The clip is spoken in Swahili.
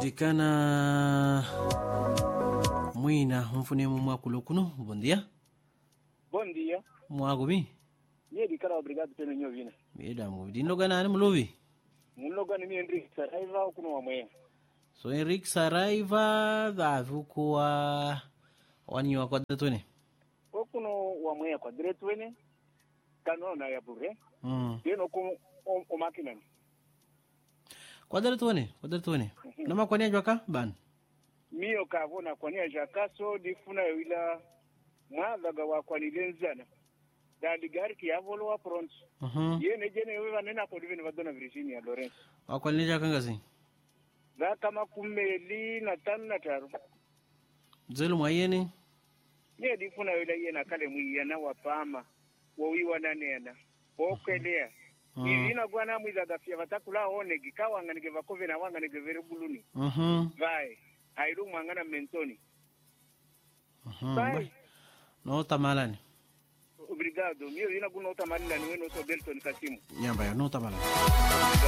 Moicana Muina, mfunemo mwakulo kuno. Bom dia. Bom dia. Mwagobi. Mie di kala obrigado pelo nyovina. Meda mo dino gana ni mlovi. Muloga ni Henrique Saraiva kuno wamwe. So Henrique Saraiva da vukua wani wa kwa detone. Okuno wamwe kwa diretwene kanona ya bure. Yeno ko o makina. Kwa detone. Nama kwa nia jwaka ban. Mio kavona kwa nia jaka so difuna yila mwaga wa kwa nilenzana. Da ligari ki avolo wa pronto. Yene jene wewe nena kwa divini vadona Virginia Lorenzo. Wa kwa nia jaka ngazi. Da kama kumeli na tanu na taru. Zelu mwayene. Nye difuna yila yena kale mwiyana wapama. Wawiwa nanena. Okelea. Ina gwana mwiza gafia vatakula one gikawa ngani gevakove na wanga ngevere buluni. Vai. Airu mwangana mentoni. Vai. No tamalani. Obrigado. Mio ina guna utamalani weno so Belton Kasimu. Nyamba ya no tamalani.